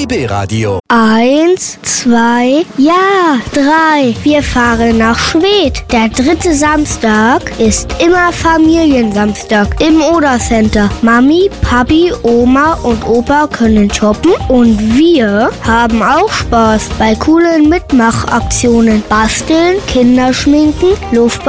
BB-Radio. 1, 2, ja, 3. Wir fahren nach Schwedt. Der 3. Samstag ist immer Familiensamstag im Oder-Center. Mami, Papi, Oma und Opa können shoppen und wir haben auch Spaß bei coolen Mitmachaktionen. Basteln, Kinderschminken, Luftballons